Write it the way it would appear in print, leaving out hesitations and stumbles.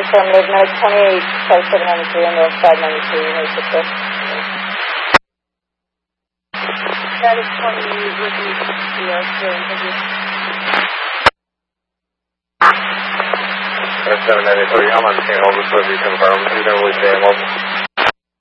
Affirmative, no, 28, 5793 on North Side 92, no success. That is 20 with the thank you. That's 793, I'm on the scene, hold this with you, confirm, either with the